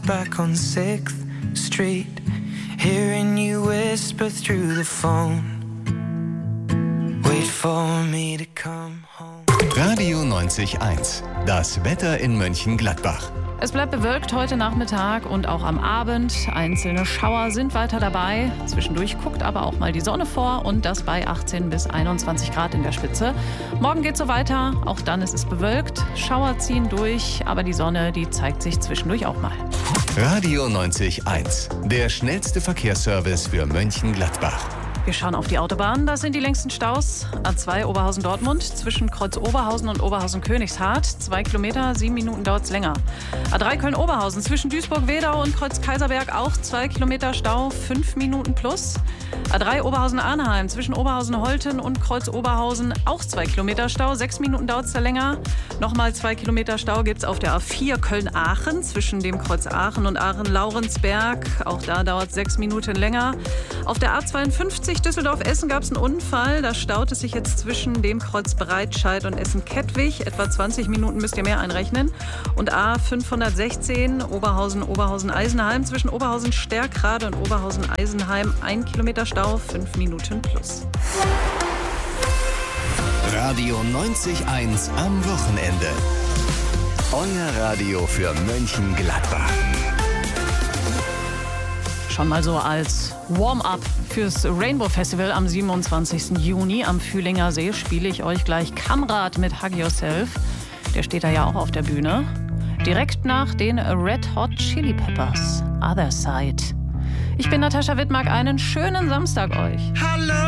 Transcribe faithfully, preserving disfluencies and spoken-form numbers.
back on sixth Street, hearing you whisper through the phone. Wait for me to come home. Radio neunzig Komma eins. Das Wetter in Mönchengladbach. Es bleibt bewölkt heute Nachmittag und auch am Abend. Einzelne Schauer sind weiter dabei. Zwischendurch guckt aber auch mal die Sonne vor und das bei achtzehn bis einundzwanzig Grad in der Spitze. Morgen geht es so weiter. Auch dann ist es bewölkt. Schauer ziehen durch, aber die Sonne, die zeigt sich zwischendurch auch mal. Radio neunzig Komma eins. Der schnellste Verkehrsservice für Mönchengladbach. Wir schauen auf die Autobahn. Das sind die längsten Staus. A zwei Oberhausen-Dortmund zwischen Kreuz Oberhausen und Oberhausen-Königshardt. Zwei Kilometer, sieben Minuten dauert es länger. A drei Köln-Oberhausen zwischen Duisburg-Wedau und Kreuz-Kaiserberg auch zwei Kilometer Stau, fünf Minuten plus. A drei Oberhausen-Arnheim zwischen Oberhausen-Holten und Kreuz-Oberhausen auch zwei Kilometer Stau, sechs Minuten dauert es da länger. Nochmal zwei Kilometer Stau gibt es auf der A vier Köln-Aachen zwischen dem Kreuz Aachen und Aachen-Laurenzberg. Auch da dauert es sechs Minuten länger. Auf der A zweiundfünfzig Düsseldorf-Essen gab es einen Unfall. Da staut es sich jetzt zwischen dem Kreuz Breitscheid und Essen-Kettwig. Etwa zwanzig Minuten müsst ihr mehr einrechnen. Und A fünfhundertsechzehn Oberhausen-Oberhausen-Eisenheim zwischen Oberhausen-Stärkrade und Oberhausen-Eisenheim. Ein Kilometer Stau, fünf Minuten plus. Radio neunzig Komma eins am Wochenende. Euer Radio für Mönchengladbach. Schon mal so als Warm-up fürs Rainbow Festival am siebenundzwanzigsten Juni am Fühlinger See spiele ich euch gleich Kamrad mit Hug Yourself. Der steht da ja auch auf der Bühne. Direkt nach den Red Hot Chili Peppers, Other Side. Ich bin Natascha Wittmark, einen schönen Samstag euch. Hallo.